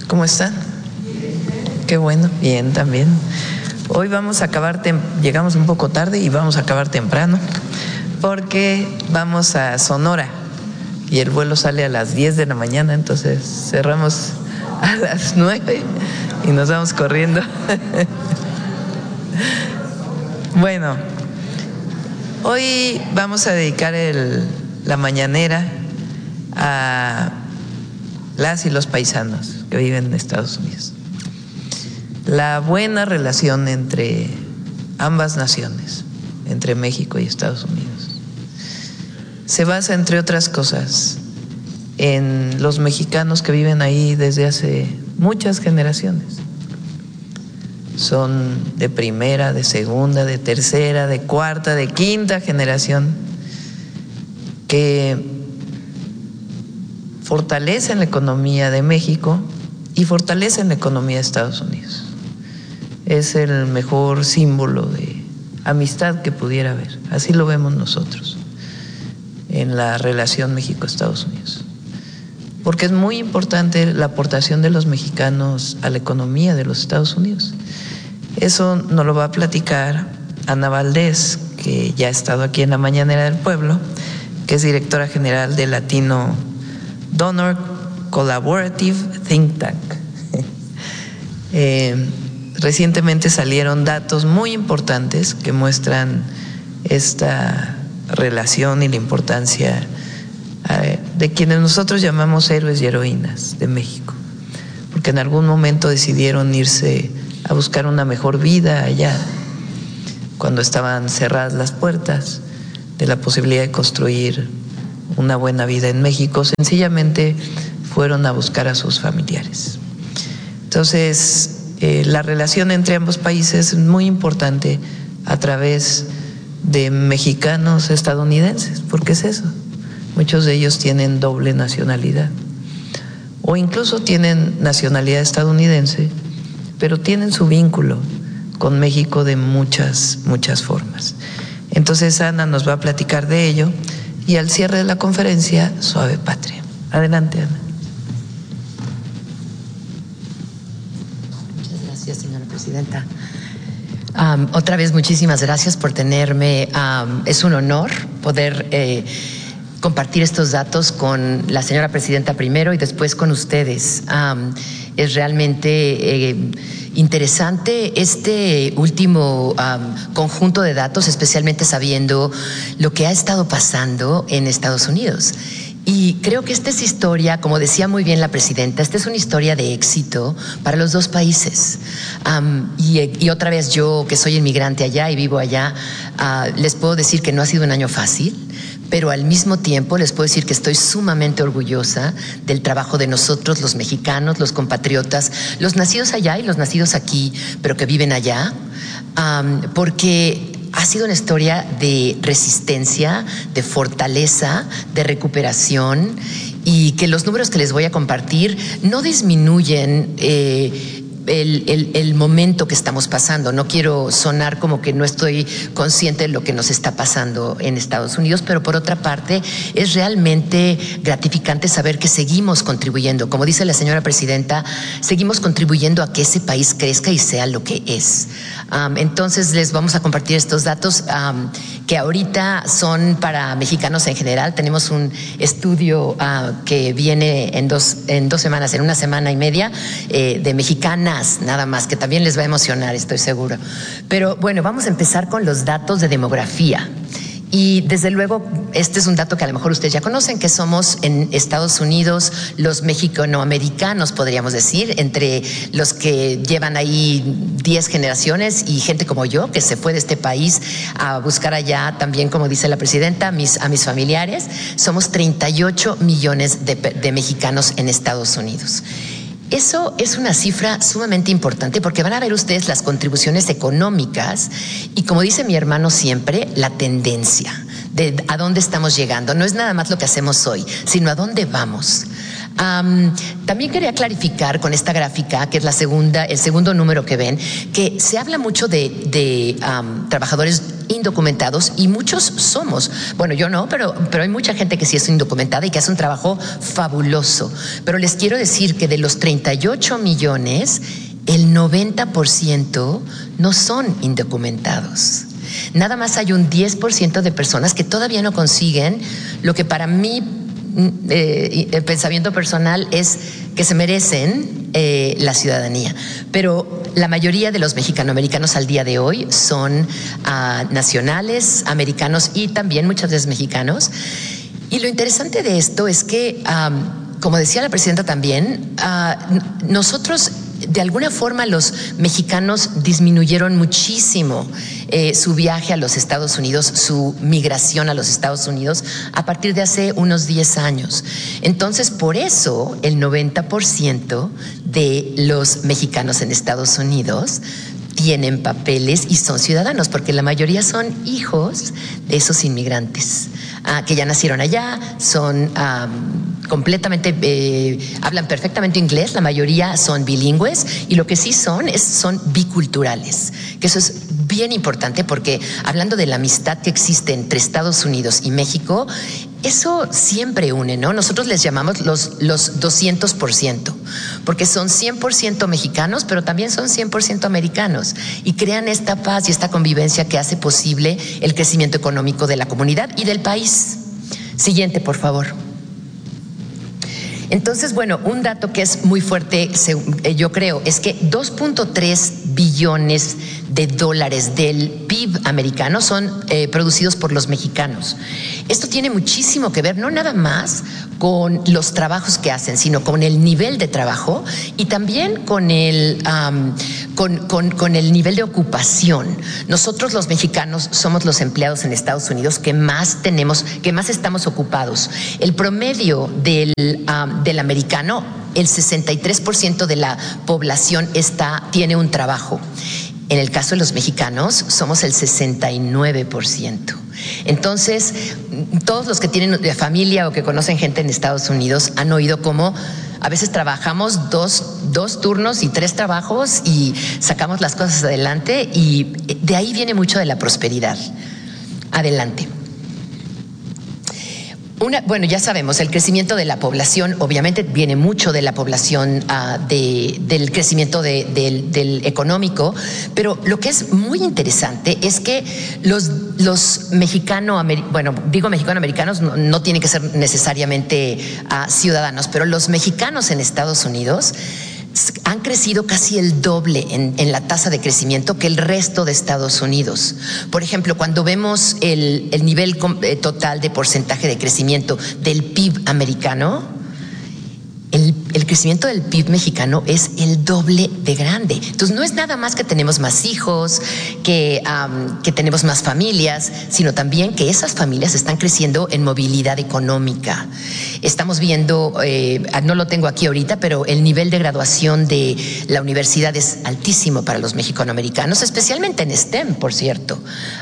¿Cómo están? Qué bueno, bien también. Hoy vamos a acabar, llegamos un poco tarde y vamos a acabar temprano porque vamos a Sonora y el vuelo sale a las 10 de la mañana, entonces cerramos a las 9 y nos vamos corriendo. Bueno, hoy vamos a dedicar la mañanera a las y los paisanos que viven en Estados Unidos. La buena relación entre ambas naciones, entre México y Estados Unidos, se basa, entre otras cosas, en los mexicanos que viven ahí desde hace muchas generaciones. Son de primera, de segunda, de tercera, de cuarta, de quinta generación que fortalecen la economía de México y fortalecen la economía de Estados Unidos. Es el mejor símbolo de amistad que pudiera haber. Así lo vemos nosotros en la relación México-Estados Unidos. Porque es muy importante la aportación de los mexicanos a la economía de los Estados Unidos. Eso nos lo va a platicar Ana Valdés, que ya ha estado aquí en la Mañanera del Pueblo, que es directora general de Latino Donor Collaborative Think Tank. Recientemente salieron datos muy importantes que muestran esta relación y la importancia de quienes nosotros llamamos héroes y heroínas de México, porque en algún momento decidieron irse a buscar una mejor vida allá, cuando estaban cerradas las puertas de la posibilidad de construir una buena vida en México. Sencillamente fueron a buscar a sus familiares. Entonces, la relación entre ambos países es muy importante a través de mexicanos estadounidenses, porque es eso. Muchos de ellos tienen doble nacionalidad o incluso tienen nacionalidad estadounidense, pero tienen su vínculo con México de muchas formas. Entonces Ana nos va a platicar de ello y al cierre de la conferencia, Suave Patria. Adelante, Ana. Señora presidenta. Otra vez muchísimas gracias por tenerme. Es un honor poder compartir estos datos con la señora presidenta primero y después con ustedes. Es realmente interesante este último conjunto de datos, especialmente sabiendo lo que ha estado pasando en Estados Unidos. Y creo que esta es historia, como decía muy bien la presidenta, esta es una historia de éxito para los dos países. Y otra vez yo, que soy inmigrante allá y vivo allá, les puedo decir que no ha sido un año fácil, pero al mismo tiempo les puedo decir que estoy sumamente orgullosa del trabajo de nosotros, los mexicanos, los compatriotas, los nacidos allá y los nacidos aquí, pero que viven allá, porque ha sido una historia de resistencia, de fortaleza, de recuperación, y que los números que les voy a compartir no disminuyen el momento que estamos pasando. No quiero sonar como que no estoy consciente de lo que nos está pasando en Estados Unidos, pero por otra parte es realmente gratificante saber que seguimos contribuyendo. Como dice la señora presidenta, seguimos contribuyendo a que ese país crezca y sea lo que es. Entonces les vamos a compartir estos datos que ahorita son para mexicanos en general. Tenemos un estudio que viene en dos semanas, en una semana y media, de mexicanas nada más, que también les va a emocionar, estoy seguro. Pero bueno, vamos a empezar con los datos de demografía. Y desde luego, este es un dato que a lo mejor ustedes ya conocen, que somos en Estados Unidos los mexicanoamericanos, podríamos decir, entre los que llevan ahí 10 generaciones y gente como yo, que se fue de este país a buscar allá también, como dice la presidenta, a mis familiares. Somos 38 millones de mexicanos en Estados Unidos. Eso es una cifra sumamente importante porque van a ver ustedes las contribuciones económicas y, como dice mi hermano siempre, la tendencia de a dónde estamos llegando. No es nada más lo que hacemos hoy, sino a dónde vamos. También quería clarificar con esta gráfica, que es el segundo número que ven, que se habla mucho de trabajadores indocumentados, y muchos somos. Bueno, yo no, pero hay mucha gente que sí es indocumentada y que hace un trabajo fabuloso. Pero les quiero decir que de los 38 millones, el 90% no son indocumentados. Nada más hay un 10% de personas que todavía no consiguen lo que para mí, el pensamiento personal, es que se merecen la ciudadanía. Pero la mayoría de los mexicanoamericanos al día de hoy son nacionales, americanos y también muchas veces mexicanos. Y lo interesante de esto es que, como decía la presidenta también, nosotros, de alguna forma, los mexicanos disminuyeron muchísimo su viaje a los Estados Unidos, su migración a los Estados Unidos, a partir de hace unos 10 años. Entonces, por eso, el 90% de los mexicanos en Estados Unidos tienen papeles y son ciudadanos, porque la mayoría son hijos de esos inmigrantes que ya nacieron allá, son completamente, hablan perfectamente inglés, la mayoría son bilingües, y lo que sí son biculturales, que eso es bien importante, porque hablando de la amistad que existe entre Estados Unidos y México, eso siempre une, ¿no? Nosotros les llamamos los 200%, porque son 100% mexicanos, pero también son 100% americanos, y crean esta paz y esta convivencia que hace posible el crecimiento económico de la comunidad y del país. Siguiente, por favor. Entonces, bueno, un dato que es muy fuerte, yo creo, es que 2.3 billones de dólares del PIB americano son producidos por los mexicanos. Esto tiene muchísimo que ver, no nada más con los trabajos que hacen, sino con el nivel de trabajo y también con el nivel de ocupación. Nosotros, los mexicanos, somos los empleados en Estados Unidos que más estamos ocupados. El promedio del americano, el 63% de la población tiene un trabajo. En el caso de los mexicanos, somos el 69%. Entonces, todos los que tienen familia o que conocen gente en Estados Unidos han oído cómo a veces trabajamos dos turnos y 3 trabajos y sacamos las cosas adelante, y de ahí viene mucho de la prosperidad. Adelante. Bueno, ya sabemos, el crecimiento de la población obviamente viene mucho de la población, del crecimiento del económico, pero lo que es muy interesante es que los mexicanoamericanos no tienen que ser necesariamente ciudadanos, pero los mexicanos en Estados Unidos han crecido casi el doble en la tasa de crecimiento que el resto de Estados Unidos. Por ejemplo, cuando vemos el nivel total de porcentaje de crecimiento del PIB americano, el crecimiento del PIB mexicano es el doble de grande. Entonces, no es nada más que tenemos más hijos, que tenemos más familias, sino también que esas familias están creciendo en movilidad económica. Estamos viendo, no lo tengo aquí ahorita, pero el nivel de graduación de la universidad es altísimo para los mexicoamericanos, especialmente en STEM, por cierto.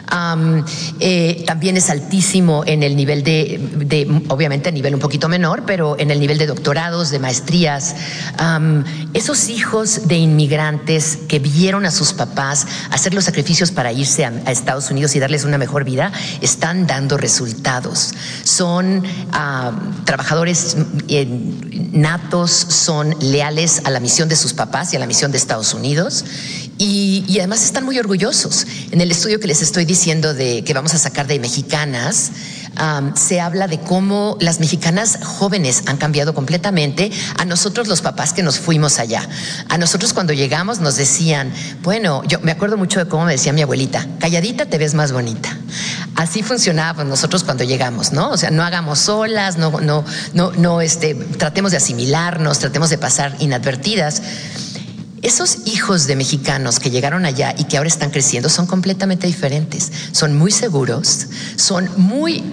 También es altísimo en el nivel obviamente a nivel un poquito menor, pero en el nivel de doctorados, de maestrías. Esos hijos de inmigrantes que vieron a sus papás hacer los sacrificios para irse a Estados Unidos y darles una mejor vida, están dando resultados. Son trabajadores natos, son leales a la misión de sus papás y a la misión de Estados Unidos, y además están muy orgullosos. En el estudio que les estoy diciendo que vamos a sacar de mexicanas, se habla de cómo las mexicanas jóvenes han cambiado completamente a nosotros, los papás que nos fuimos allá. A nosotros, cuando llegamos, nos decían, bueno, yo me acuerdo mucho de cómo me decía mi abuelita, calladita te ves más bonita. Así funcionaba nosotros cuando llegamos, ¿no? O sea, no hagamos solas, tratemos de asimilarnos, tratemos de pasar inadvertidas. Esos hijos de mexicanos que llegaron allá y que ahora están creciendo son completamente diferentes. Son muy seguros, son muy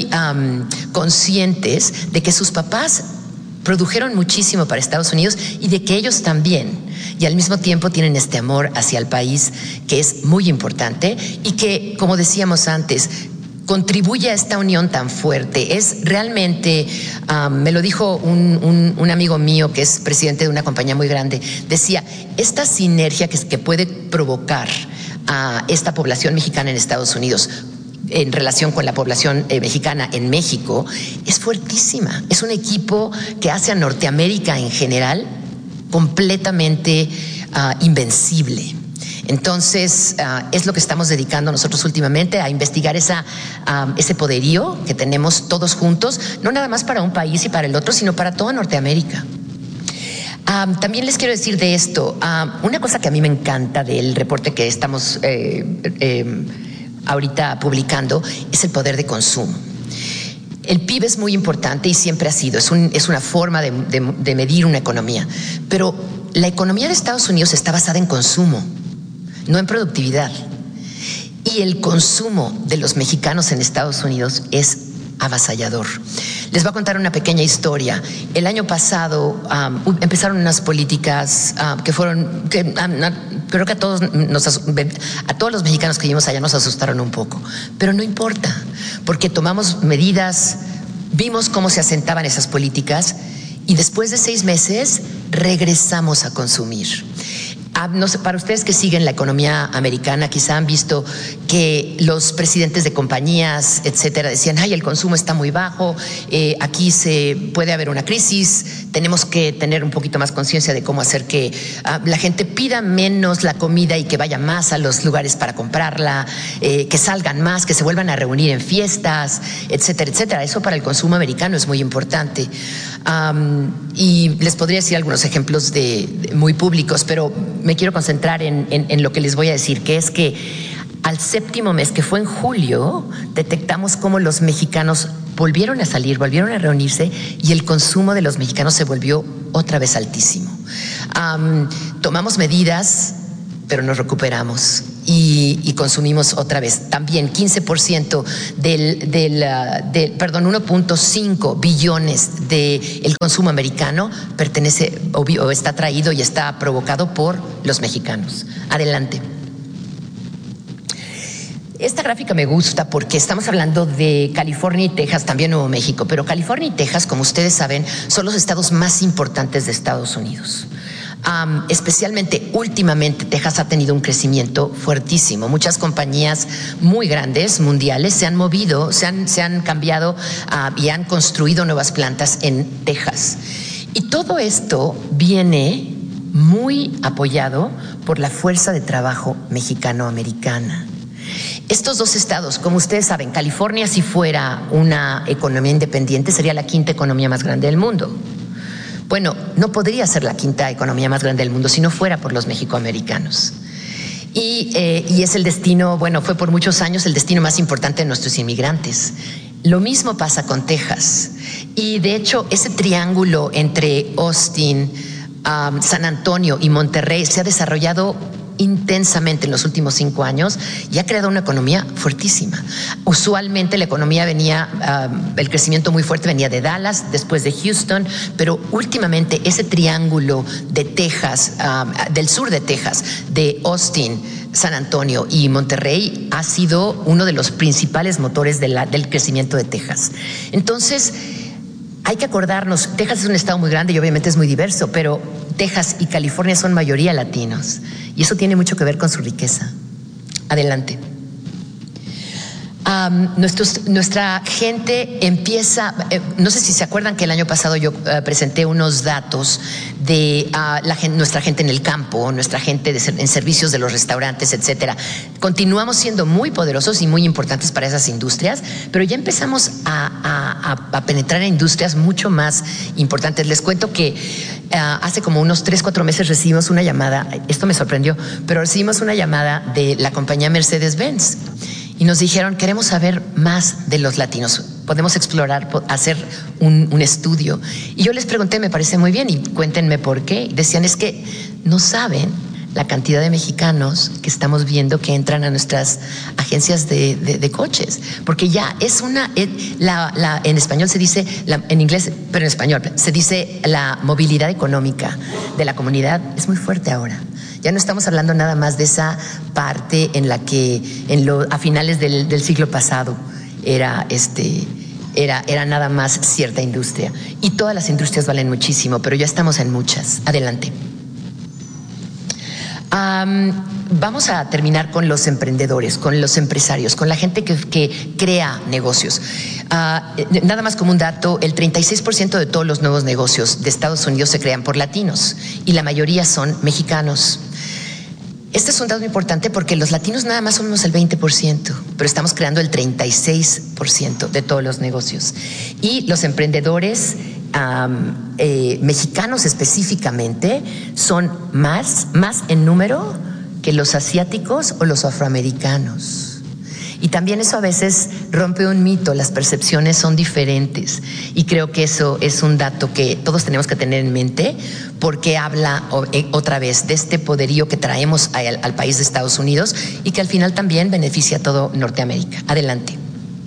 conscientes de que sus papás produjeron muchísimo para Estados Unidos y de que ellos también. Y al mismo tiempo tienen este amor hacia el país que es muy importante y que, como decíamos antes, contribuye a esta unión tan fuerte. Es realmente, me lo dijo un amigo mío que es presidente de una compañía muy grande, decía, esta sinergia que puede provocar a esta población mexicana en Estados Unidos en relación con la población mexicana en México es fuertísima. Es un equipo que hace a Norteamérica en general completamente invencible. Entonces, es lo que estamos dedicando nosotros últimamente, a investigar ese poderío que tenemos todos juntos, no nada más para un país y para el otro, sino para toda Norteamérica. También les quiero decir de esto, una cosa que a mí me encanta del reporte que estamos ahorita publicando es el poder de consumo. El PIB es muy importante y siempre ha sido, es una forma de medir una economía, pero la economía de Estados Unidos está basada en consumo, no en productividad. Y el consumo de los mexicanos en Estados Unidos es avasallador. Les voy a contar una pequeña historia. El año pasado empezaron unas políticas creo que a todos los mexicanos que vivimos allá nos asustaron un poco, pero no importa, porque tomamos medidas, vimos cómo se asentaban esas políticas y después de 6 meses regresamos a consumir. No sé, para ustedes que siguen la economía americana, quizá han visto que los presidentes de compañías, etcétera, decían, el consumo está muy bajo, aquí puede haber una crisis, tenemos que tener un poquito más conciencia de cómo hacer que la gente pida menos la comida y que vaya más a los lugares para comprarla, que salgan más, que se vuelvan a reunir en fiestas, etcétera, etcétera. Eso para el consumo americano es muy importante. Y les podría decir algunos ejemplos muy públicos, pero me quiero concentrar en lo que les voy a decir, que es que al 7º mes, que fue en julio, detectamos cómo los mexicanos volvieron a salir, volvieron a reunirse y el consumo de los mexicanos se volvió otra vez altísimo. Tomamos medidas, pero nos recuperamos y consumimos otra vez. También 15% 1.5 billones del consumo americano pertenece o está traído y está provocado por los mexicanos. Adelante. Esta gráfica me gusta porque estamos hablando de California y Texas, también Nuevo México, pero California y Texas, como ustedes saben, son los estados más importantes de Estados Unidos. Especialmente últimamente Texas ha tenido un crecimiento fuertísimo. Muchas compañías muy grandes, mundiales, se han movido, se han cambiado y han construido nuevas plantas en Texas. Y todo esto viene muy apoyado por la fuerza de trabajo mexicano-americana. Estos 2 estados, como ustedes saben, California, si fuera una economía independiente, sería la 5ª economía más grande del mundo. Bueno, no podría ser la 5ª economía más grande del mundo si no fuera por los mexicoamericanos. Y es el destino, fue por muchos años el destino más importante de nuestros inmigrantes. Lo mismo pasa con Texas. Y de hecho, ese triángulo entre Austin, San Antonio y Monterrey se ha desarrollado intensamente en los últimos 5 años y ha creado una economía fuertísima. Usualmente la economía el crecimiento muy fuerte venía de Dallas, después de Houston, pero últimamente ese triángulo de Texas, del sur de Texas, de Austin, San Antonio y Monterrey, ha sido uno de los principales motores del crecimiento de Texas. Entonces, hay que acordarnos, Texas es un estado muy grande y obviamente es muy diverso, pero Texas y California son mayoría latinos y eso tiene mucho que ver con su riqueza. Adelante. Nuestra gente empieza, no sé si se acuerdan que el año pasado yo presenté unos datos de nuestra gente en el campo, nuestra gente en servicios de los restaurantes, etcétera. Continuamos siendo muy poderosos y muy importantes para esas industrias, pero ya empezamos a penetrar en industrias mucho más importantes. Les cuento que hace como unos 3-4 meses recibimos una llamada, esto me sorprendió, pero recibimos una llamada de la compañía Mercedes-Benz. Y nos dijeron, queremos saber más de los latinos, podemos explorar, hacer un estudio. Y yo les pregunté, me parece muy bien, y cuéntenme por qué. Y decían, es que no saben la cantidad de mexicanos que estamos viendo que entran a nuestras agencias de coches. Porque ya es en español se dice, en inglés, pero en español, se dice la movilidad económica de la comunidad es muy fuerte ahora. Ya no estamos hablando nada más de esa parte en la que a finales del siglo pasado era nada más cierta industria. Y todas las industrias valen muchísimo, pero ya estamos en muchas. Adelante. Vamos a terminar con los emprendedores, con los empresarios, con la gente que crea negocios. Nada más como un dato, el 36% de todos los nuevos negocios de Estados Unidos se crean por latinos y la mayoría son mexicanos. Este es un dato importante porque los latinos nada más somos el 20%, pero estamos creando el 36% de todos los negocios. Y los emprendedores mexicanos específicamente son más en número que los asiáticos o los afroamericanos. Y también eso a veces rompe un mito, las percepciones son diferentes y creo que eso es un dato que todos tenemos que tener en mente porque habla otra vez de este poderío que traemos al país de Estados Unidos y que al final también beneficia a todo Norteamérica. Adelante.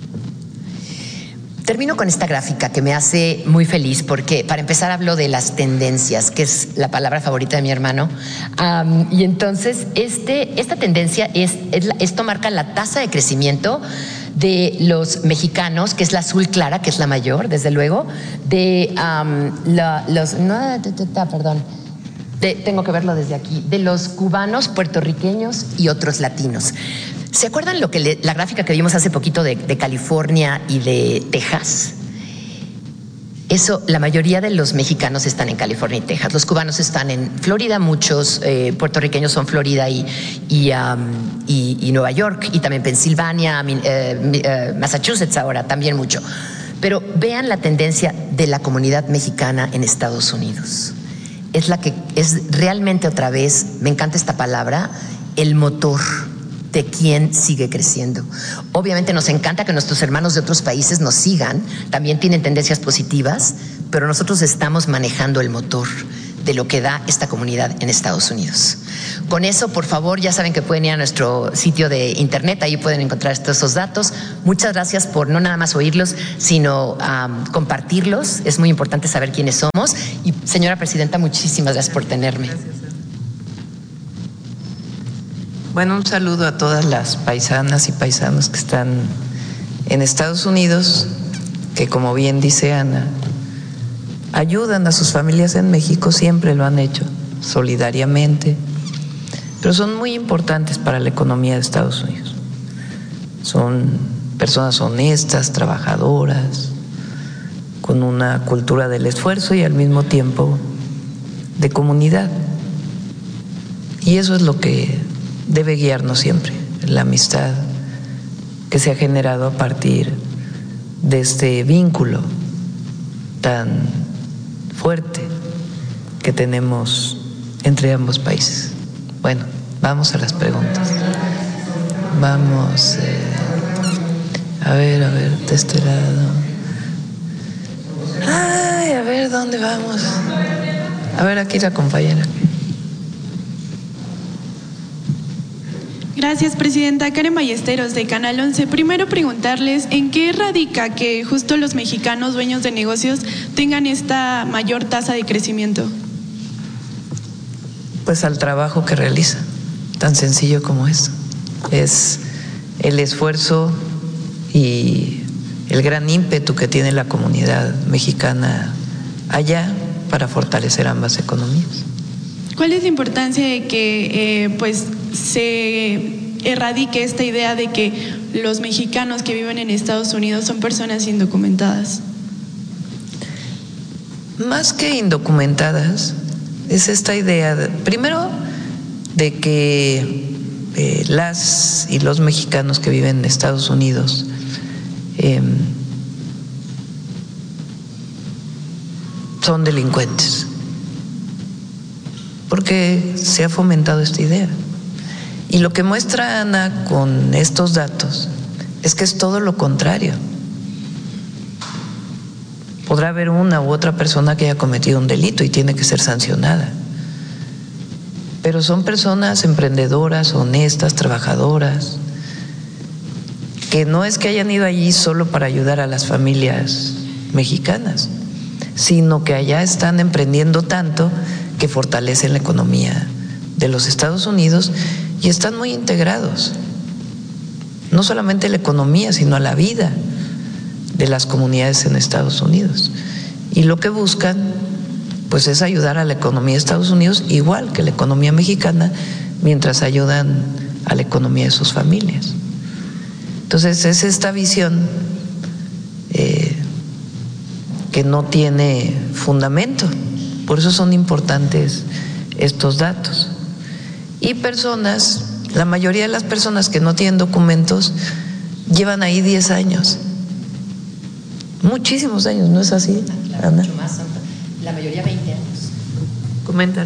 Termino con esta gráfica que me hace muy feliz porque para empezar hablo de las tendencias, que es la palabra favorita de mi hermano. Y entonces esta tendencia esto marca la tasa de crecimiento de los mexicanos, que es la azul clara, que es la mayor, desde luego, tengo que verlo desde aquí, de los cubanos, puertorriqueños y otros latinos. ¿Se acuerdan la gráfica que vimos hace poquito de California y de Texas? Eso, la mayoría de los mexicanos están en California y Texas. Los cubanos están en Florida, muchos puertorriqueños son Florida y Nueva York, y también Pensilvania, Massachusetts ahora, también mucho. Pero vean la tendencia de la comunidad mexicana en Estados Unidos. Es la que es realmente otra vez, me encanta esta palabra, el motor de quién sigue creciendo. Obviamente nos encanta que nuestros hermanos de otros países nos sigan, también tienen tendencias positivas, pero nosotros estamos manejando el motor de lo que da esta comunidad en Estados Unidos. Con eso, por favor, ya saben que pueden ir a nuestro sitio de internet, ahí pueden encontrar esos datos. Muchas gracias por no nada más oírlos, sino compartirlos. Es muy importante saber quiénes somos. Y señora presidenta, muchísimas gracias por tenerme. Gracias. Bueno, un saludo a todas las paisanas y paisanos que están en Estados Unidos, que como bien dice Ana, ayudan a sus familias en México, siempre lo han hecho, solidariamente, pero son muy importantes para la economía de Estados Unidos. Son personas honestas, trabajadoras, con una cultura del esfuerzo y al mismo tiempo de comunidad. Y eso es lo que debe guiarnos siempre, la amistad que se ha generado a partir de este vínculo tan fuerte que tenemos entre ambos países. Bueno, vamos a las preguntas. Vamos a ver, de este lado. Ay, a ver, ¿dónde vamos? A ver, aquí la compañera. Gracias, presidenta. Karen Ballesteros, de Canal 11. Primero preguntarles, ¿en qué radica que justo los mexicanos dueños de negocios tengan esta mayor tasa de crecimiento? Pues al trabajo que realiza, tan sencillo como esto. Es el esfuerzo y el gran ímpetu que tiene la comunidad mexicana allá para fortalecer ambas economías. ¿Cuál es la importancia de que se erradique esta idea de que los mexicanos que viven en Estados Unidos son personas indocumentadas? Más que indocumentadas, es esta idea, primero, de que las y los mexicanos que viven en Estados Unidos son delincuentes, porque se ha fomentado esta idea. Y lo que muestra Ana con estos datos es que es todo lo contrario. Podrá haber una u otra persona que haya cometido un delito y tiene que ser sancionada, pero son personas emprendedoras, honestas, trabajadoras, que no es que hayan ido allí solo para ayudar a las familias mexicanas, sino que allá están emprendiendo tanto que fortalecen la economía de los Estados Unidos y están muy integrados. no solamente a la economía, sino a la vida de las comunidades en Estados Unidos. Y lo que buscan, pues, es ayudar a la economía de Estados Unidos igual que la economía mexicana, mientras ayudan a la economía de sus familias. Entonces, es esta visión que no tiene fundamento. Por eso son importantes estos datos. Y personas, la mayoría de las personas que no tienen documentos llevan ahí 10 años. Muchísimos años, ¿no es así, claro, Ana? mucho más, la mayoría 20 años. Coméntalo.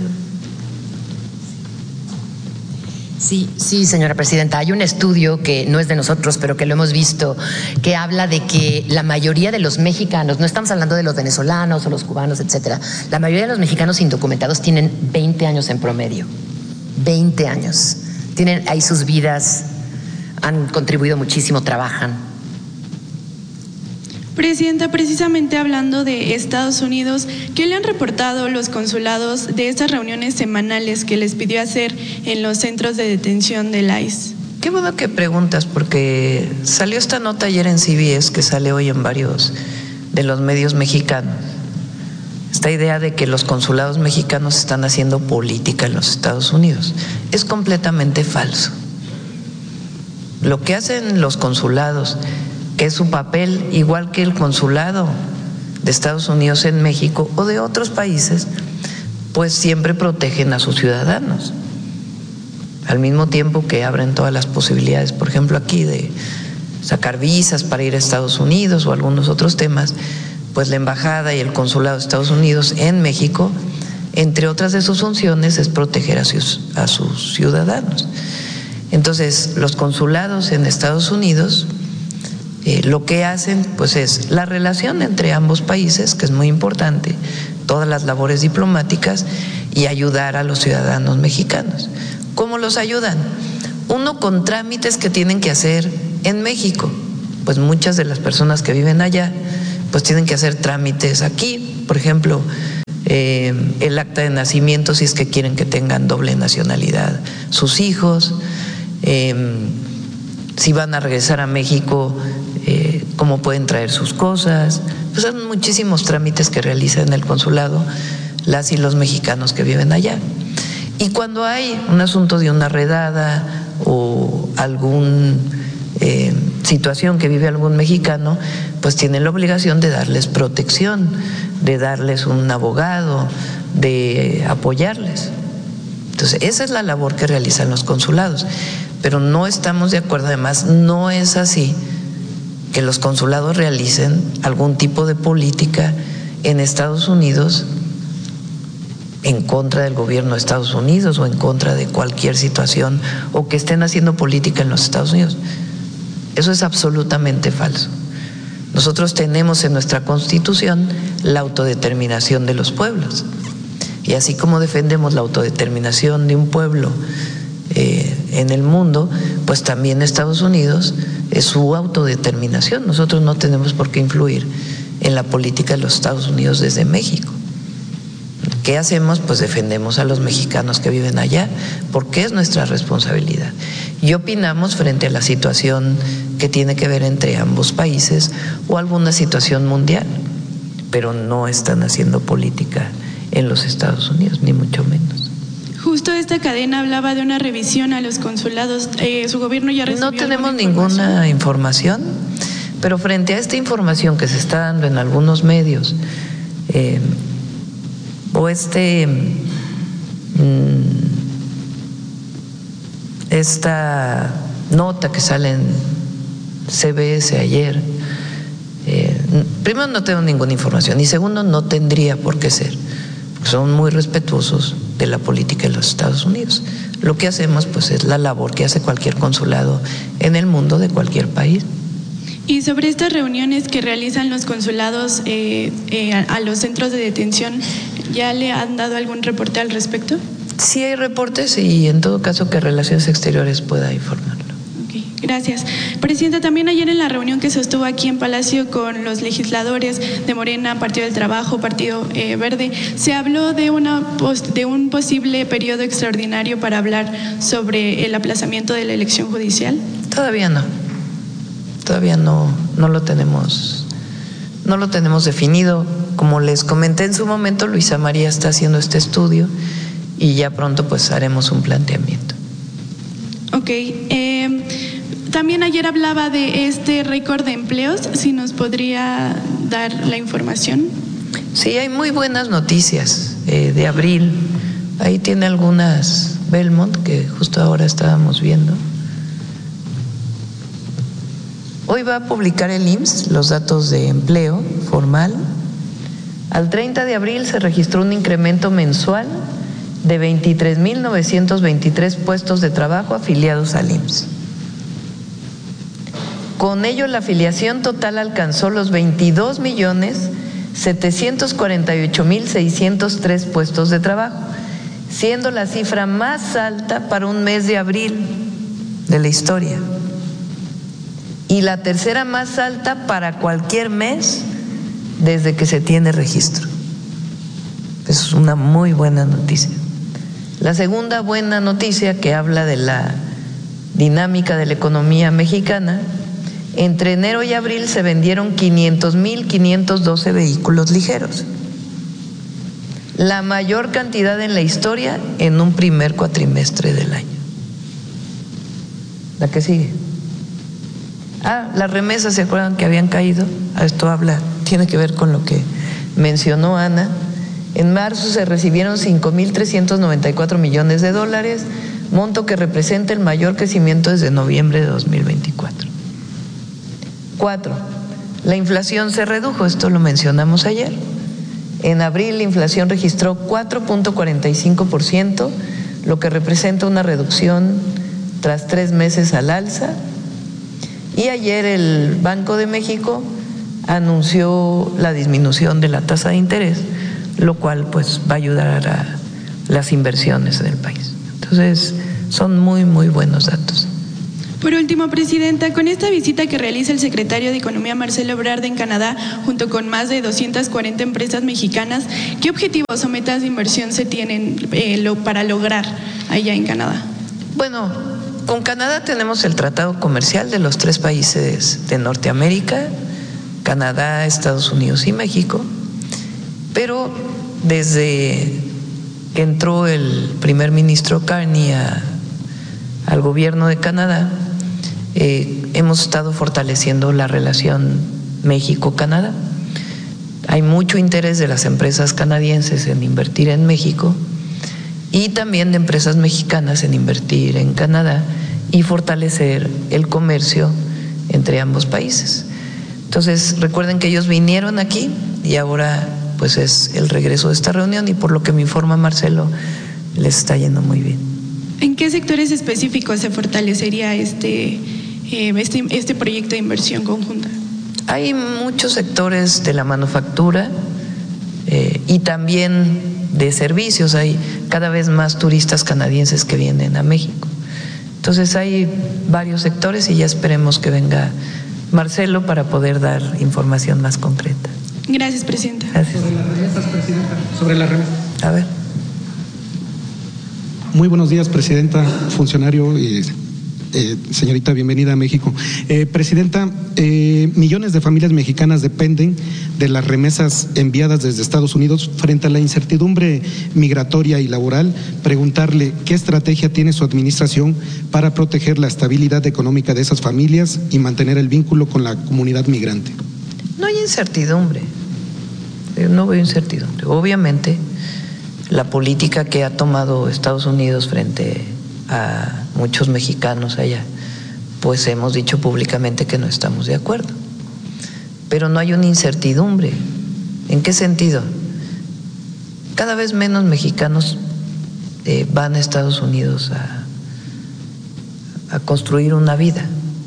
Sí, señora presidenta, hay un estudio que no es de nosotros, pero que lo hemos visto, que habla de que la mayoría de los mexicanos, no estamos hablando de los venezolanos o los cubanos, etcétera, la mayoría de los mexicanos indocumentados tienen 20 años en promedio. 20 años. Tienen ahí sus vidas, han contribuido muchísimo, trabajan. Presidenta, precisamente hablando de Estados Unidos, ¿qué le han reportado los consulados de estas reuniones semanales que les pidió hacer en los centros de detención del ICE? Qué bueno que preguntas, porque salió esta nota ayer en CBS, que sale hoy en varios de los medios mexicanos. Esta idea de que los consulados mexicanos están haciendo política en los Estados Unidos es completamente falso. Lo que hacen los consulados, que es su papel igual que el consulado de Estados Unidos en México o de otros países, pues siempre protegen a sus ciudadanos, al mismo tiempo que abren todas las posibilidades, por ejemplo aquí, de sacar visas para ir a Estados Unidos o algunos otros temas. Pues la embajada y el consulado de Estados Unidos en México, entre otras de sus funciones, es proteger a sus ciudadanos. Entonces, los consulados en Estados Unidos lo que hacen, pues, es la relación entre ambos países, que es muy importante, todas las labores diplomáticas, y ayudar a los ciudadanos mexicanos. ¿Cómo los ayudan? Uno, con trámites que tienen que hacer en México, pues muchas de las personas que viven allá pues tienen que hacer trámites aquí, por ejemplo, el acta de nacimiento, si es que quieren que tengan doble nacionalidad sus hijos, si van a regresar a México, cómo pueden traer sus cosas. Pues son muchísimos trámites que realizan en el consulado las y los mexicanos que viven allá. Y cuando hay un asunto de una redada o algún situación que vive algún mexicano, pues tienen la obligación de darles protección, de darles un abogado, de apoyarles. Entonces, esa es la labor que realizan los consulados, pero no estamos de acuerdo. Además, no es así que los consulados realicen algún tipo de política en Estados Unidos en contra del gobierno de Estados Unidos o en contra de cualquier situación, o que estén haciendo política en los Estados Unidos. Eso es absolutamente falso. Nosotros tenemos en nuestra Constitución la autodeterminación de los pueblos, y así como defendemos la autodeterminación de un pueblo en el mundo, pues también Estados Unidos es su autodeterminación. Nosotros no tenemos por qué influir en la política de los Estados Unidos desde México. ¿Qué hacemos? Pues defendemos a los mexicanos que viven allá, porque es nuestra responsabilidad. Y opinamos frente a la situación que tiene que ver entre ambos países o alguna situación mundial, pero no están haciendo política en los Estados Unidos, ni mucho menos. Justo esta cadena hablaba de una revisión a los consulados. ¿Su gobierno ya recibió? No tenemos ninguna información, pero frente a esta información que se está dando en algunos medios, o esta nota que sale en CBS ayer, primero no tengo ninguna información, y segundo no tendría por qué ser, porque son muy respetuosos de la política de los Estados Unidos. Lo que hacemos, pues, es la labor que hace cualquier consulado en el mundo de cualquier país. Y sobre estas reuniones que realizan los consulados a los centros de detención, ¿ya le han dado algún reporte al respecto? Sí hay reportes, y en todo caso que Relaciones Exteriores pueda informarlo. Okay, gracias. Presidenta, también ayer en la reunión que se sostuvo aquí en Palacio con los legisladores de Morena, Partido del Trabajo, Partido Verde, se habló de un posible periodo extraordinario para hablar sobre el aplazamiento de la elección judicial. Todavía no. todavía no lo tenemos definido. Como les comenté en su momento, Luisa María está haciendo este estudio y ya pronto pues haremos un planteamiento. Ok. También ayer hablaba de este récord de empleos, si nos podría dar la información. Sí, hay muy buenas noticias de abril. Ahí tiene algunas Belmont que justo ahora estábamos viendo. Hoy va a publicar el IMSS los datos de empleo formal. Al 30 de abril se registró un incremento mensual de 23.923 puestos de trabajo afiliados al IMSS. Con ello, la afiliación total alcanzó los 22.748.603 puestos de trabajo, siendo la cifra más alta para un mes de abril de la historia y la tercera más alta para cualquier mes desde que se tiene registro. Eso es una muy buena noticia. La segunda buena noticia, que habla de la dinámica de la economía mexicana: entre enero y abril se vendieron 500.512 vehículos ligeros, la mayor cantidad en la historia en un primer cuatrimestre del año. La que sigue. Las remesas, ¿se acuerdan que habían caído? Esto tiene que ver con lo que mencionó Ana. En marzo se recibieron 5.394 millones de dólares, monto que representa el mayor crecimiento desde noviembre de 2024. 4. La inflación se redujo, esto lo mencionamos ayer. En abril la inflación registró 4.45%, lo que representa una reducción tras 3 meses al alza. Y ayer el Banco de México anunció la disminución de la tasa de interés, lo cual pues va a ayudar a las inversiones en el país. Entonces, son muy, muy buenos datos. Por último, Presidenta, con esta visita que realiza el secretario de Economía, Marcelo Ebrard, en Canadá, junto con más de 240 empresas mexicanas, ¿qué objetivos o metas de inversión se tienen para lograr allá en Canadá? Bueno, con Canadá tenemos el tratado comercial de los 3 países de Norteamérica: Canadá, Estados Unidos y México. Pero desde que entró el primer ministro Carney al gobierno de Canadá, hemos estado fortaleciendo la relación México-Canadá. Hay mucho interés de las empresas canadienses en invertir en México y también de empresas mexicanas en invertir en Canadá y fortalecer el comercio entre ambos países. Entonces, recuerden que ellos vinieron aquí y ahora pues es el regreso de esta reunión, y por lo que me informa Marcelo, les está yendo muy bien. ¿En qué sectores específicos se fortalecería este proyecto de inversión conjunta? Hay muchos sectores de la manufactura y también de servicios. Hay cada vez más turistas canadienses que vienen a México. Entonces hay varios sectores y ya esperemos que venga Marcelo para poder dar información más concreta. Gracias, Presidenta. Gracias. Sobre las remesas, Presidenta. Sobre las remesas. A ver. Muy buenos días, Presidenta, funcionario y señorita, bienvenida a México. Presidenta, millones de familias mexicanas dependen de las remesas enviadas desde Estados Unidos. Frente a la incertidumbre migratoria y laboral, preguntarle qué estrategia tiene su administración para proteger la estabilidad económica de esas familias y mantener el vínculo con la comunidad migrante. No hay incertidumbre, no veo incertidumbre. Obviamente, la política que ha tomado Estados Unidos frente a muchos mexicanos allá, pues hemos dicho públicamente que no estamos de acuerdo. Pero no hay una incertidumbre. ¿En qué sentido? Cada vez menos mexicanos van a Estados Unidos a construir una vida.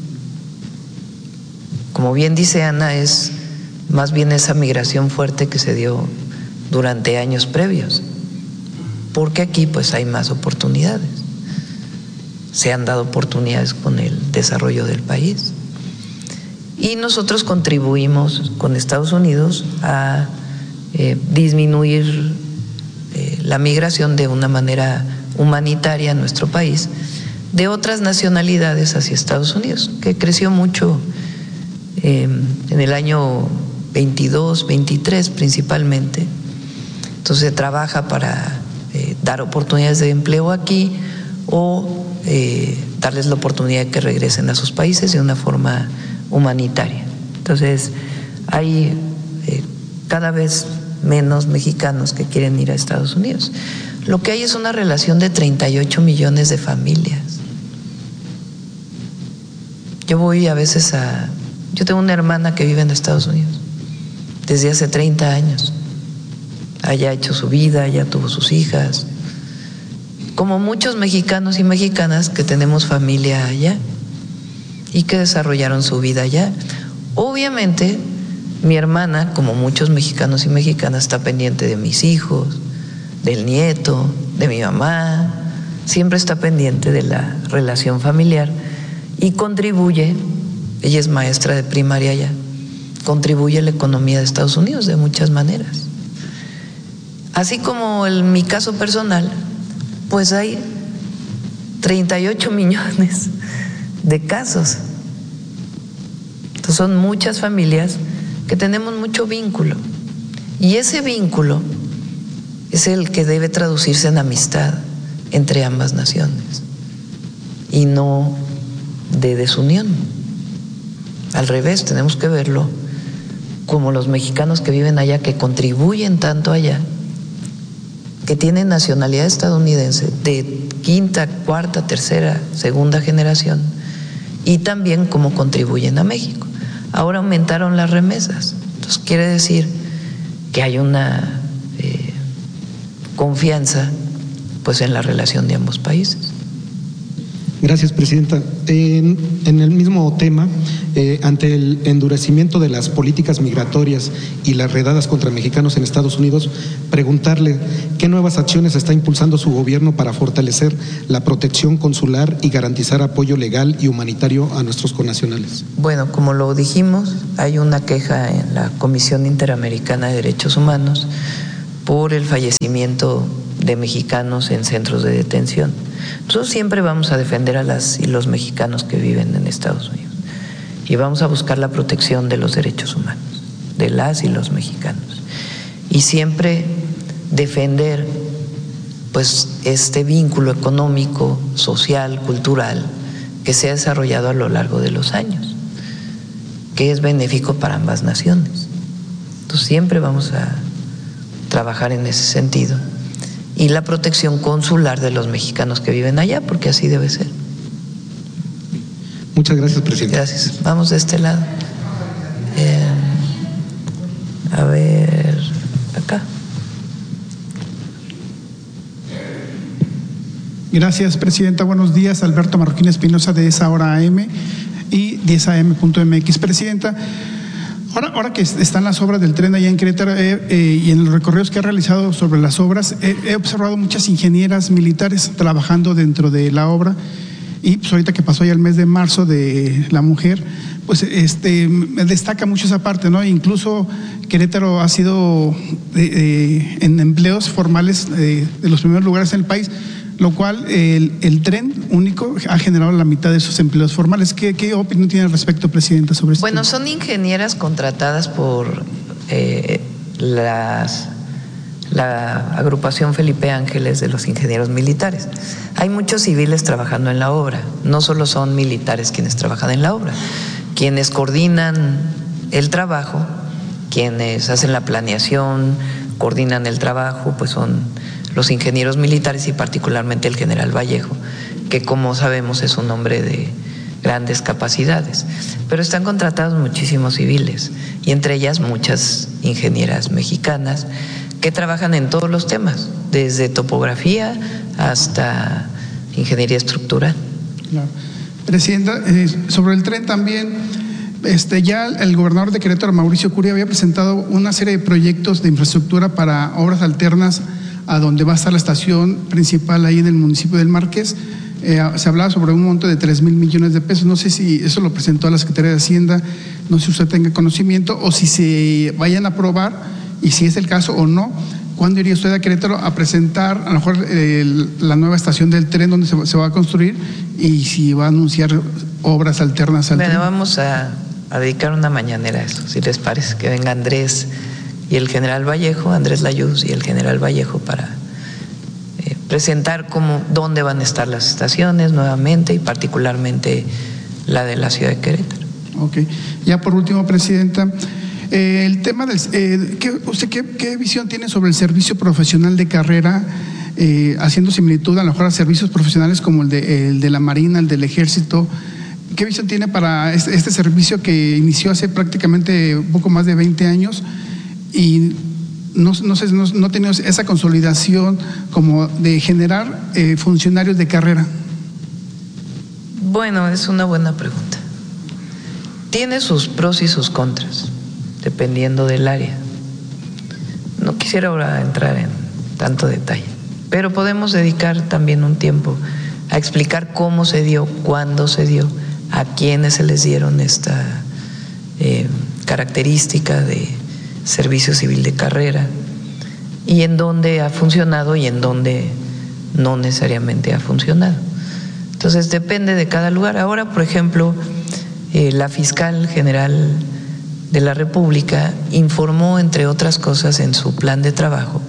Como bien dice Ana, es más bien esa migración fuerte que se dio durante años previos, porque aquí pues hay más oportunidades. Se han dado oportunidades con el desarrollo del país y nosotros contribuimos con Estados Unidos a disminuir la migración de una manera humanitaria en nuestro país de otras nacionalidades hacia Estados Unidos, que creció mucho en el año 22, 23 principalmente. Entonces se trabaja para dar oportunidades de empleo aquí o darles la oportunidad de que regresen a sus países de una forma humanitaria. Entonces hay cada vez menos mexicanos que quieren ir a Estados Unidos. Lo que hay es una relación de 38 millones de familias. Yo voy a veces yo tengo una hermana que vive en Estados Unidos desde hace 30 años. Allá ha hecho su vida, allá tuvo sus hijas. Como muchos mexicanos y mexicanas que tenemos familia allá y que desarrollaron su vida allá. Obviamente, mi hermana, como muchos mexicanos y mexicanas, está pendiente de mis hijos, del nieto, de mi mamá, siempre está pendiente de la relación familiar y contribuye, ella es maestra de primaria allá, contribuye a la economía de Estados Unidos de muchas maneras. Así como en mi caso personal, pues hay 38 millones de casos. Entonces son muchas familias que tenemos mucho vínculo y ese vínculo es el que debe traducirse en amistad entre ambas naciones y no de desunión. Al revés, tenemos que verlo como los mexicanos que viven allá, que contribuyen tanto allá, que tienen nacionalidad estadounidense de quinta, cuarta, tercera, segunda generación, y también cómo contribuyen a México. Ahora aumentaron las remesas, entonces quiere decir que hay una confianza pues en la relación de ambos países. Gracias, presidenta. En el mismo tema, ante el endurecimiento de las políticas migratorias y las redadas contra mexicanos en Estados Unidos, preguntarle qué nuevas acciones está impulsando su gobierno para fortalecer la protección consular y garantizar apoyo legal y humanitario a nuestros connacionales. Bueno, como lo dijimos, hay una queja en la Comisión Interamericana de Derechos Humanos por el fallecimiento de mexicanos en centros de detención. Nosotros siempre vamos a defender a las y los mexicanos que viven en Estados Unidos y vamos a buscar la protección de los derechos humanos, de las y los mexicanos, y siempre defender pues este vínculo económico, social, cultural que se ha desarrollado a lo largo de los años, que es benéfico para ambas naciones. Entonces siempre vamos a trabajar en ese sentido. Y la protección consular de los mexicanos que viven allá, porque así debe ser. Muchas gracias, presidente. Gracias. Vamos de este lado. A ver, acá. Gracias, presidenta. Buenos días. Alberto Marroquín Espinosa, de esa hora AM y 10am.mx. Presidenta, ahora que están las obras del tren allá en Querétaro y en los recorridos que ha realizado sobre las obras, he observado muchas ingenieras militares trabajando dentro de la obra, y pues ahorita que pasó ya el mes de marzo de la mujer, pues me destaca mucho esa parte, ¿no? Incluso Querétaro ha sido en empleos formales de los primeros lugares en el país, lo cual el tren único ha generado la mitad de esos empleos formales. ¿Qué opinión tiene al respecto, presidenta, sobre esto? Bueno, son ingenieras contratadas por la agrupación Felipe Ángeles de los ingenieros militares. Hay muchos civiles trabajando en la obra, no solo son militares quienes trabajan en la obra, quienes coordinan el trabajo, quienes hacen la planeación, coordinan el trabajo, pues son los ingenieros militares y particularmente el general Vallejo, que como sabemos es un hombre de grandes capacidades, pero están contratados muchísimos civiles y entre ellas muchas ingenieras mexicanas que trabajan en todos los temas, desde topografía hasta ingeniería estructural. Claro. Presidenta, sobre el tren también, ya el gobernador de Querétaro, Mauricio Curi, había presentado una serie de proyectos de infraestructura para obras alternas a donde va a estar la estación principal ahí en el municipio del Marqués. Se hablaba sobre un monto de 3,000 millones de pesos. No sé si eso lo presentó a la Secretaría de Hacienda, no sé si usted tenga conocimiento o si se vayan a aprobar, y si es el caso o no. ¿Cuándo iría usted a Querétaro a presentar a lo mejor la nueva estación del tren donde se va a construir, y si va a anunciar obras alternas al tren? Bueno, vamos a dedicar una mañanera a eso, si les parece, que venga Andrés y el general Vallejo, Andrés Layuz y el general Vallejo, para presentar dónde van a estar las estaciones nuevamente, y particularmente la de la ciudad de Querétaro. Ok. Ya por último, Presidenta, el tema del ¿qué visión tiene sobre el servicio profesional de carrera, haciendo similitud a lo mejor a servicios profesionales como el de la Marina, el del Ejército? ¿Qué visión tiene para este servicio que inició hace prácticamente un poco más de 20 años y no ha tenido esa consolidación como de generar funcionarios de carrera? Bueno, es una buena pregunta. Tiene sus pros y sus contras, dependiendo del área. No quisiera ahora entrar en tanto detalle, pero podemos dedicar también un tiempo a explicar cómo se dio, cuándo se dio, a quiénes se les dieron esta característica de servicio civil de carrera, y en dónde ha funcionado y en dónde no necesariamente ha funcionado. Entonces depende de cada lugar. Ahora, por ejemplo, la fiscal general de la República informó, entre otras cosas, en su plan de trabajo,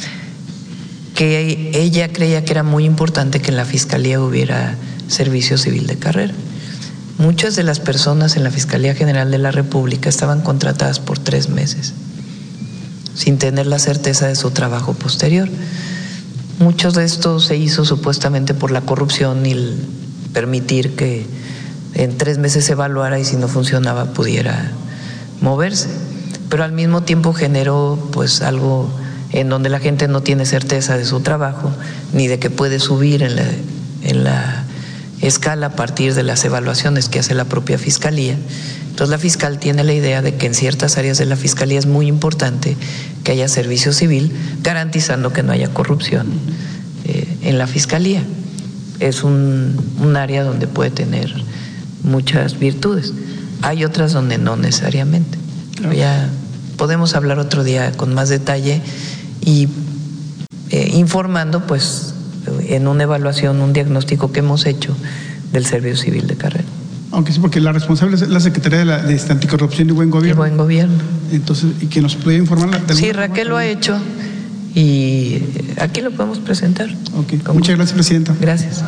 que ella creía que era muy importante que en la Fiscalía hubiera servicio civil de carrera. Muchas de las personas en la Fiscalía General de la República estaban contratadas por 3 meses, sin tener la certeza de su trabajo posterior. Muchos de estos se hizo supuestamente por la corrupción y el permitir que en 3 meses se evaluara, y si no funcionaba pudiera moverse. Pero al mismo tiempo generó pues algo en donde la gente no tiene certeza de su trabajo, ni de que puede subir en la escala a partir de las evaluaciones que hace la propia Fiscalía. Entonces la fiscal tiene la idea de que en ciertas áreas de la Fiscalía es muy importante que haya servicio civil, garantizando que no haya corrupción en la Fiscalía. Es un área donde puede tener muchas virtudes. Hay otras donde no necesariamente. Pero ya podemos hablar otro día con más detalle y informando pues en una evaluación, un diagnóstico que hemos hecho del servicio civil de carrera. Aunque sí, porque la responsable es la Secretaría de Anticorrupción y Buen Gobierno. Y Buen Gobierno. Entonces, ¿y que nos puede informar? Sí, Raquel lo ha hecho y aquí lo podemos presentar. Okay. Muchas gracias, Presidenta. Gracias.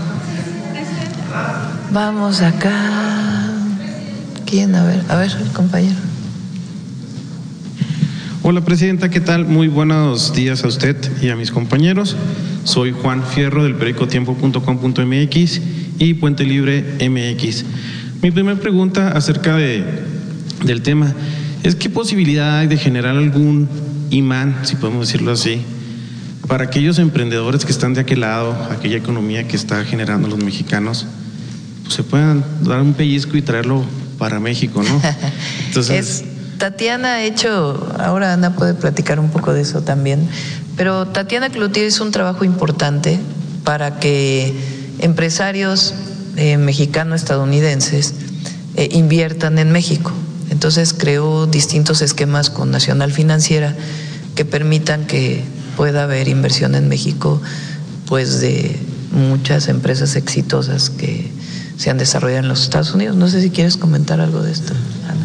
Vamos acá. ¿Quién? A ver, el compañero. Hola, Presidenta, ¿qué tal? Muy buenos días a usted y a mis compañeros. Soy Juan Fierro del periódico tiempo.com.mx y Puente Libre MX. Mi primera pregunta acerca del tema es: ¿qué posibilidad hay de generar algún imán, si podemos decirlo así, para aquellos emprendedores que están de aquel lado, aquella economía que está generando los mexicanos, pues se puedan dar un pellizco y traerlo para México, ¿no? Entonces, Tatiana ha hecho, ahora Ana puede platicar un poco de eso también, pero Tatiana Cloutier hizo un trabajo importante para que empresarios mexicano-estadounidenses inviertan en México. Entonces creó distintos esquemas con Nacional Financiera que permitan que pueda haber inversión en México, pues de muchas empresas exitosas que se han desarrollado en los Estados Unidos. No sé si quieres comentar algo de esto, Ana.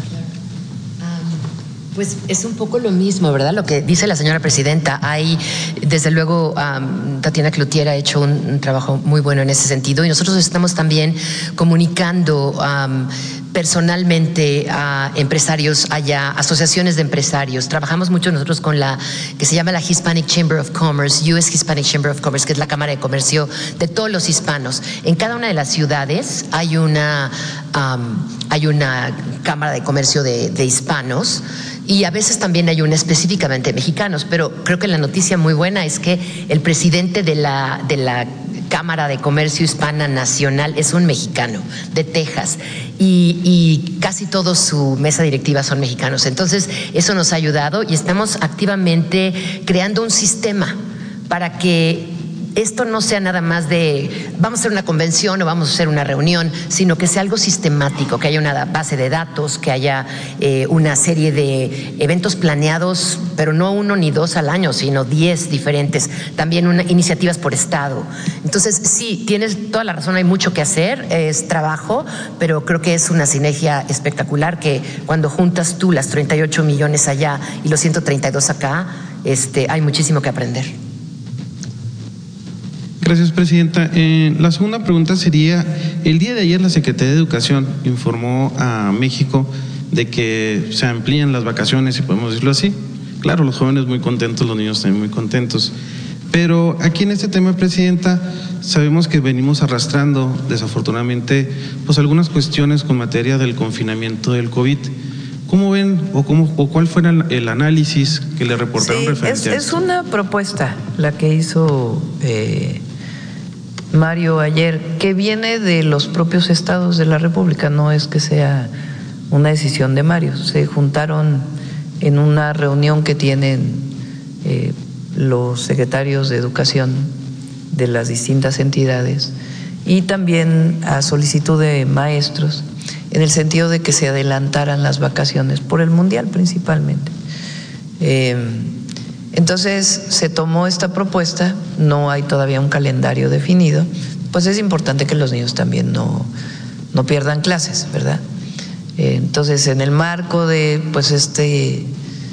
Pues es un poco lo mismo, ¿verdad? Lo que dice la señora presidenta. Hay, desde luego, Tatiana Cloutier ha hecho un trabajo muy bueno en ese sentido, y nosotros estamos también comunicando personalmente a empresarios allá, asociaciones de empresarios. Trabajamos mucho nosotros con la que se llama la Hispanic Chamber of Commerce, US Hispanic Chamber of Commerce, que es la Cámara de Comercio de todos los hispanos. En cada una de las ciudades hay una Cámara de Comercio de hispanos, y a veces también hay una específicamente de mexicanos, pero creo que la noticia muy buena es que el presidente de la Cámara de Comercio Hispana Nacional es un mexicano de Texas, y casi toda su mesa directiva son mexicanos. Entonces eso nos ha ayudado, y estamos activamente creando un sistema para que esto no sea nada más de vamos a hacer una convención o vamos a hacer una reunión, sino que sea algo sistemático, que haya una base de datos, que haya una serie de eventos planeados, pero no 1 ni 2 al año, sino 10 diferentes, también iniciativas por estado. Entonces, sí, tienes toda la razón, hay mucho que hacer, es trabajo, pero creo que es una sinergia espectacular que cuando juntas tú las 38 millones allá y los 132 acá, hay muchísimo que aprender. Gracias, presidenta. La segunda pregunta sería, el día de ayer la Secretaría de Educación informó a México de que se amplían las vacaciones, si podemos decirlo así. Claro, los jóvenes muy contentos, los niños también muy contentos. Pero aquí en este tema, presidenta, sabemos que venimos arrastrando, desafortunadamente, pues algunas cuestiones con materia del confinamiento del COVID. ¿Cómo ven o cuál fue el análisis que le reportaron referente a esto? Es una propuesta la que hizo Mario ayer, que viene de los propios estados de la República, no es que sea una decisión de Mario. Se juntaron en una reunión que tienen los secretarios de educación de las distintas entidades y también a solicitud de maestros, en el sentido de que se adelantaran las vacaciones por el Mundial principalmente. Entonces se tomó esta propuesta, no hay todavía un calendario definido, pues es importante que los niños también no pierdan clases, ¿verdad? Entonces, en el marco de pues este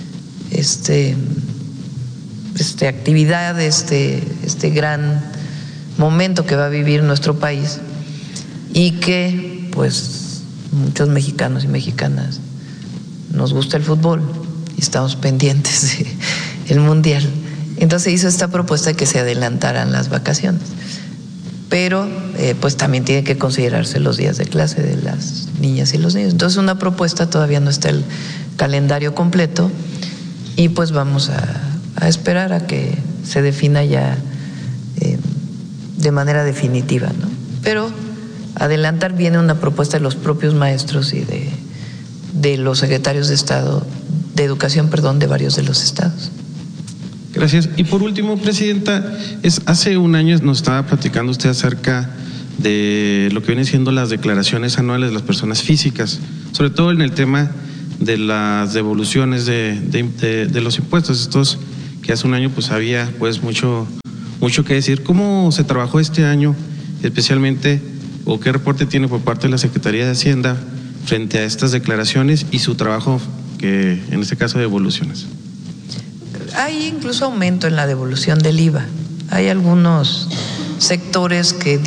actividad, este gran momento que va a vivir nuestro país y que pues muchos mexicanos y mexicanas nos gusta el fútbol y estamos pendientes del Mundial. Entonces hizo esta propuesta de que se adelantaran las vacaciones, pero pues también tiene que considerarse los días de clase de las niñas y los niños. Entonces una propuesta, todavía no está el calendario completo y pues vamos a esperar a que se defina ya de manera definitiva, ¿no? Pero adelantar viene una propuesta de los propios maestros y de los secretarios de Estado, de Educación, de varios de los estados. Gracias. Y por último, presidenta, hace un año nos estaba platicando usted acerca de lo que vienen siendo las declaraciones anuales de las personas físicas, sobre todo en el tema de las devoluciones de los impuestos, estos que hace un año pues había pues mucho que decir. ¿Cómo se trabajó este año especialmente o qué reporte tiene por parte de la Secretaría de Hacienda frente a estas declaraciones y su trabajo, que en este caso de devoluciones? Hay incluso aumento en la devolución del IVA. Hay algunos sectores que